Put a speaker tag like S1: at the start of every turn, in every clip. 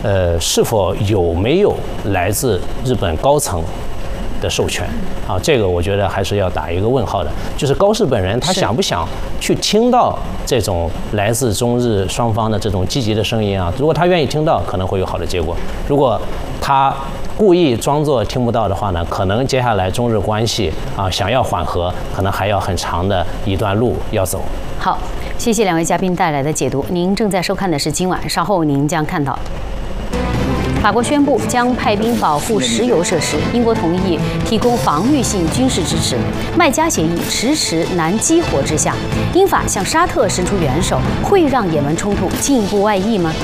S1: 是否有没有来自日本高层的授权啊？这个我觉得还是要打一个问号的。就是高市本人他想不想去听到这种来自中日双方的这种积极的声音啊？如果他愿意听到，可能会有好的结果；如果他故意装作听不到的话呢，可能接下来中日关系啊想要缓和，可能还要很长的一段路要走。
S2: 好，谢谢两位嘉宾带来的解读。您正在收看的是今晚，稍后您将看到。法国宣布将派兵保护石油设施，英国同意提供防御性军事支持，麦加协议迟迟难激活之下，英法向沙特伸出援手，会让也门冲突进一步外溢吗？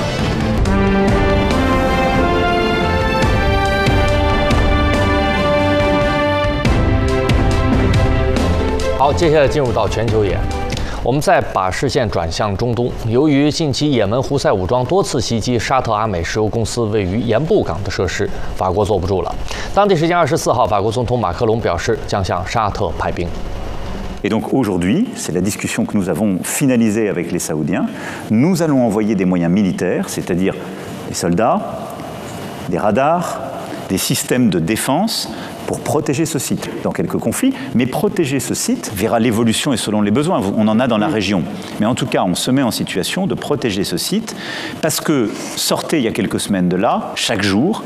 S3: 好，接下来进入到全球眼。我们再把视线转向中东。由于近期也门胡塞武装多次袭击沙特阿美石油公司位于盐布港的设施，法国坐不住了。当地时间24号，法国总统马克龙表示将向沙特派兵。
S4: Et donc aujourd'hui, c'est la discussion que nous avons finalisée avec les Saoudiens. Nous allons envoyer des moyens militaires, c'est-à-dire des soldats, des radars, des systèmes de défense pour protéger ce site dans quelques conflits, mais protéger ce site verra l'évolution et selon les besoins. On en a dans la région. Mais en tout cas, on se met en situation de protéger ce site parce que sortait il y a quelques semaines de là, chaque jour,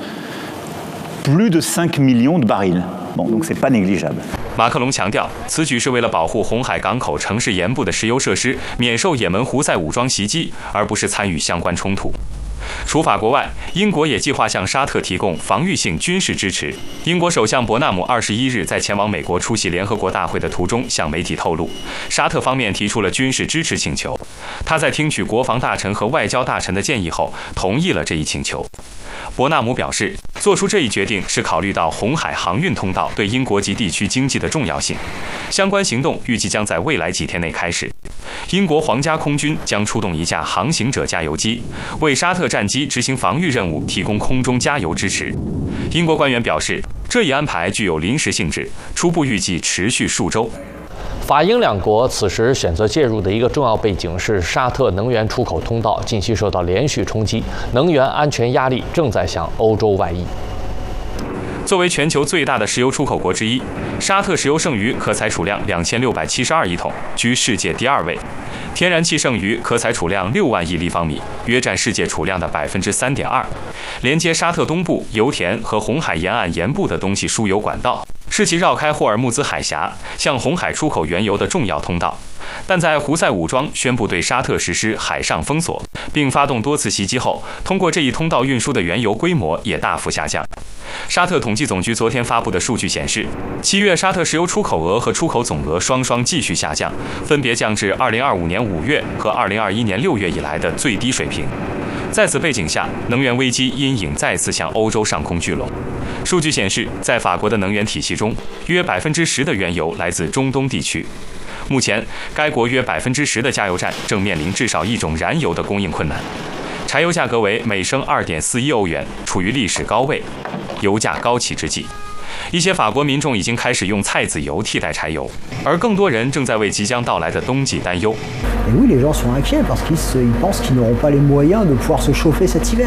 S4: plus de 5 millions de barils. Bon, donc c'est pas négligeable.
S5: 马克龙强调，此举是为了保护红海港口城市盐部的石油设施免受也门胡塞武装袭击，而不是参与相关冲突。除法国外，英国也计划向沙特提供防御性军事支持。英国首相伯纳姆21日在前往美国出席联合国大会的途中向媒体透露，沙特方面提出了军事支持请求。他在听取国防大臣和外交大臣的建议后，同意了这一请求。伯纳姆表示，做出这一决定是考虑到红海航运通道对英国及地区经济的重要性。相关行动预计将在未来几天内开始。英国皇家空军将出动一架航行者加油机，为沙特战机执行防御任务提供空中加油支持。英国官员表示，这一安排具有临时性质，初步预计持续数周。
S3: 法英两国此时选择介入的一个重要背景是，沙特能源出口通道近期受到连续冲击，能源安全压力正在向欧洲外溢。
S5: 作为全球最大的石油出口国之一，沙特石油剩余可采储量2672亿桶，居世界第2位；天然气剩余可采储量6万亿立方米，约占世界储量的3.2%。连接沙特东部油田和红海沿岸盐部的东西输油管道，是其绕开霍尔木兹海峡向红海出口原油的重要通道。但在胡塞武装宣布对沙特实施海上封锁，并发动多次袭击后，通过这一通道运输的原油规模也大幅下降。沙特统计总局昨天发布的数据显示，7月沙特石油出口额和出口总额双双继续下降，分别降至2025年5月和2021年6月以来的最低水平。在此背景下，能源危机阴影再次向欧洲上空聚拢。数据显示，在法国的能源体系中，约10%的原油来自中东地区。目前，该国约10%的加油站正面临至少一种燃油的供应困难。柴油价格为每升2.41欧元，处于历史高位。油价高企之际，一些法国民众已经开始用菜籽油替代柴油，而更多人正在为即将到来的冬季担忧。
S6: Et oui, les gens sont inquiets parce qu'ils pensent qu'ils n'auront pas les moyens de pouvoir se chauffer cet hiver.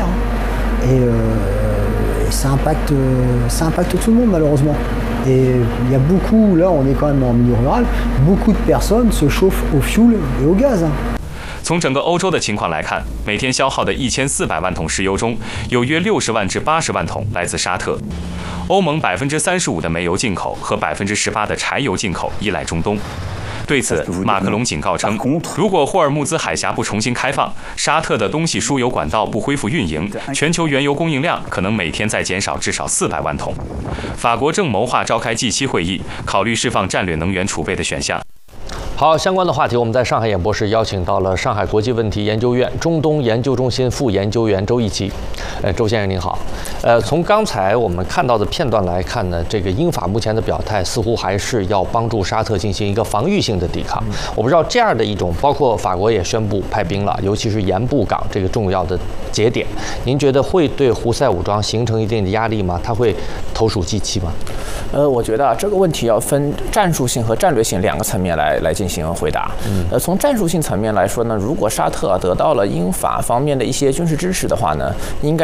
S6: Et ça impacte tout le monde malheureusement. Et il y a beaucoup, là on est quand même en milieu rural, beaucoup de personnes se chauffent au fioul et au gaz.
S5: 从整个欧洲的情况来看，每天消耗的1400万桶石油中，有约60万至80万桶来自沙特。欧盟35%的煤油进口和18%的柴油进口依赖中东。对此，马克龙警告称，如果霍尔木兹海峡不重新开放，沙特的东西输油管道不恢复运营，全球原油供应量可能每天再减少至少400万桶。法国正谋划召开G7会议，考虑释放战略能源储备的选项。
S3: 好，相关的话题，我们在上海演播室邀请到了上海国际问题研究院中东研究中心副研究员周一奇。周先生您好。从刚才我们看到的片段来看呢，这个英法目前的表态似乎还是要帮助沙特进行一个防御性的抵抗。我不知道这样的一种，包括法国也宣布派兵了，尤其是盐布港这个重要的节点，您觉得会对胡塞武装形成一定的压力吗？它会投鼠忌器吗？
S7: 我觉得这个问题要分战术性和战略性2个层面来进行回答。从战术性层面来说呢，如果沙特得到了英法方面的一些军事支持的话呢，应该